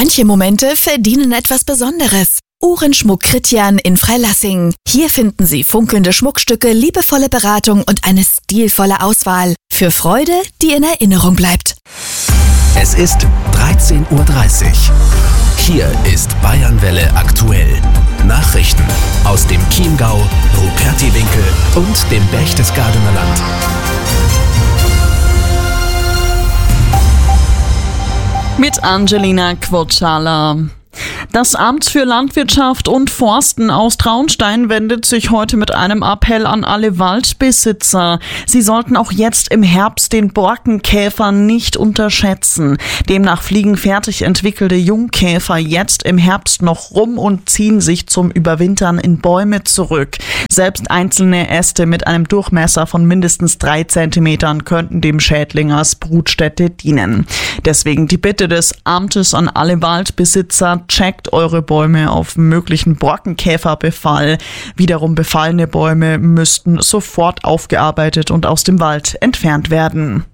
Manche Momente verdienen etwas Besonderes. Uhrenschmuck Christian in Freilassing. Hier finden Sie funkelnde Schmuckstücke, liebevolle Beratung und eine stilvolle Auswahl. Für Freude, die in Erinnerung bleibt. Es ist 13:30 Uhr. Hier ist Bayernwelle aktuell. Nachrichten aus dem Chiemgau, Rupertiwinkel und dem Berchtesgadener Land. Mit Angelina Quotschala. Das Amt für Landwirtschaft und Forsten aus Traunstein wendet sich heute mit einem Appell an alle Waldbesitzer. Sie sollten auch jetzt im Herbst den Borkenkäfer nicht unterschätzen. Demnach fliegen fertig entwickelte Jungkäfer jetzt im Herbst noch rum und ziehen sich zum Überwintern in Bäume zurück. Selbst einzelne Äste mit einem Durchmesser von mindestens 3 Zentimetern könnten dem Schädling als Brutstätte dienen. Deswegen die Bitte des Amtes an alle Waldbesitzer: checkt eure Bäume auf möglichen Borkenkäferbefall. Wiederum befallene Bäume müssten sofort aufgearbeitet und aus dem Wald entfernt werden.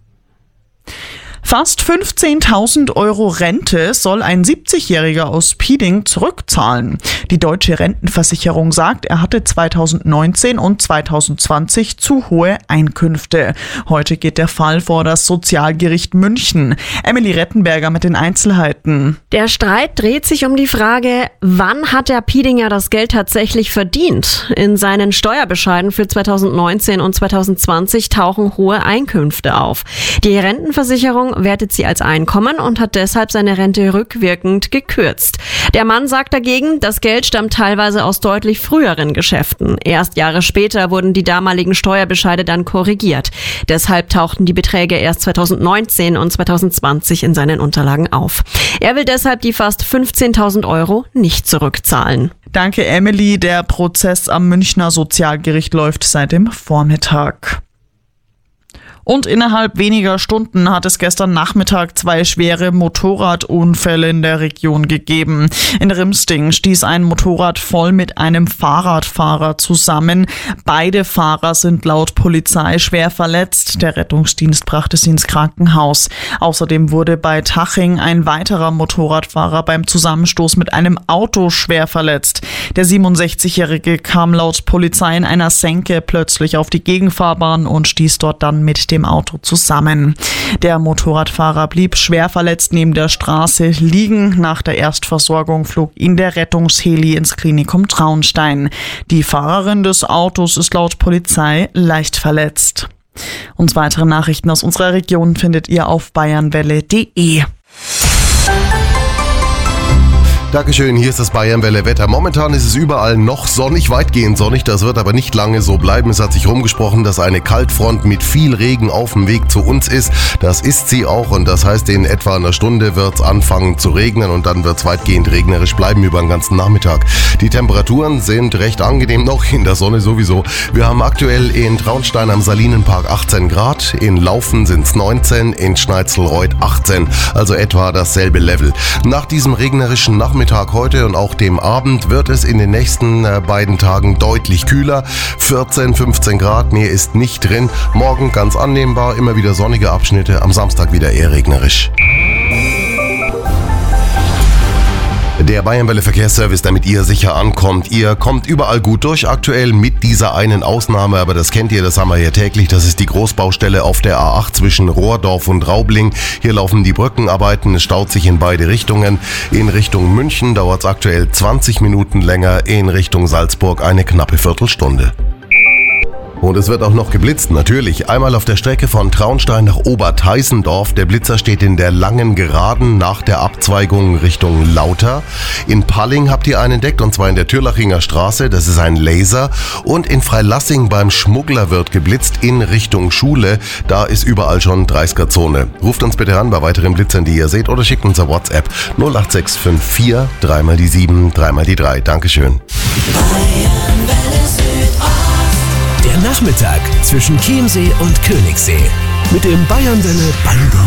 Fast 15.000 Euro Rente soll ein 70-Jähriger aus Pieding zurückzahlen. Die Deutsche Rentenversicherung sagt, er hatte 2019 und 2020 zu hohe Einkünfte. Heute geht der Fall vor das Sozialgericht München. Emily Rettenberger mit den Einzelheiten. Der Streit dreht sich um die Frage, wann hat der Piedinger das Geld tatsächlich verdient? In seinen Steuerbescheiden für 2019 und 2020 tauchen hohe Einkünfte auf. Die Rentenversicherung wertet sie als Einkommen und hat deshalb seine Rente rückwirkend gekürzt. Der Mann sagt dagegen, das Geld stammt teilweise aus deutlich früheren Geschäften. Erst Jahre später wurden die damaligen Steuerbescheide dann korrigiert. Deshalb tauchten die Beträge erst 2019 und 2020 in seinen Unterlagen auf. Er will deshalb die fast 15.000 Euro nicht zurückzahlen. Danke, Emily. Der Prozess am Münchner Sozialgericht läuft seit dem Vormittag. Und innerhalb weniger Stunden hat es gestern Nachmittag 2 schwere Motorradunfälle in der Region gegeben. In Rimsting stieß ein Motorrad voll mit einem Fahrradfahrer zusammen. Beide Fahrer sind laut Polizei schwer verletzt. Der Rettungsdienst brachte sie ins Krankenhaus. Außerdem wurde bei Taching ein weiterer Motorradfahrer beim Zusammenstoß mit einem Auto schwer verletzt. Der 67-Jährige kam laut Polizei in einer Senke plötzlich auf die Gegenfahrbahn und stieß dort dann mit dem Auto zusammen. Der Motorradfahrer blieb schwer verletzt neben der Straße liegen. Nach der Erstversorgung flog ihn der Rettungsheli ins Klinikum Traunstein. Die Fahrerin des Autos ist laut Polizei leicht verletzt. Und weitere Nachrichten aus unserer Region findet ihr auf bayernwelle.de. Dankeschön, hier ist das Bayernwelle Wetter. Momentan ist es überall noch sonnig, weitgehend sonnig. Das wird aber nicht lange so bleiben. Es hat sich rumgesprochen, dass eine Kaltfront mit viel Regen auf dem Weg zu uns ist. Das ist sie auch und das heißt, in etwa einer Stunde wird es anfangen zu regnen und dann wird es weitgehend regnerisch bleiben über den ganzen Nachmittag. Die Temperaturen sind recht angenehm noch, in der Sonne sowieso. Wir haben aktuell in Traunstein am Salinenpark 18 Grad, in Laufen sind es 19, in Schneitzelreuth 18, also etwa dasselbe Level. Nach diesem regnerischen Nachmittag heute und auch dem Abend wird es in den nächsten beiden Tagen deutlich kühler. 14, 15 Grad, mehr ist nicht drin. Morgen ganz annehmbar, immer wieder sonnige Abschnitte, am Samstag wieder eher regnerisch. Der Bayernwelle Verkehrsservice, damit ihr sicher ankommt. Ihr kommt überall gut durch aktuell mit dieser einen Ausnahme, aber das kennt ihr, das haben wir hier täglich. Das ist die Großbaustelle auf der A8 zwischen Rohrdorf und Raubling. Hier laufen die Brückenarbeiten, es staut sich in beide Richtungen. In Richtung München dauert es aktuell 20 Minuten länger, in Richtung Salzburg eine knappe Viertelstunde. Und es wird auch noch geblitzt, natürlich. Einmal auf der Strecke von Traunstein nach Oberteisendorf. Der Blitzer steht in der langen Geraden nach der Abzweigung Richtung Lauter. In Palling habt ihr einen entdeckt, und zwar in der Türlachinger Straße. Das ist ein Laser. Und in Freilassing beim Schmuggler wird geblitzt in Richtung Schule. Da ist überall schon 30er-Zone. Ruft uns bitte an bei weiteren Blitzern, die ihr seht, oder schickt uns eine WhatsApp 08654 3 die 7 3 die 3. Dankeschön. Der Nachmittag zwischen Chiemsee und Königssee mit dem Bayernwelle Bango.